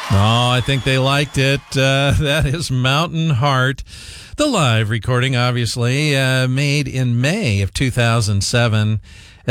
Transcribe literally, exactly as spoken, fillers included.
Oh, I think they liked it. Uh, that is Mountain Heart. The live recording, obviously, uh, made in May of two thousand seven.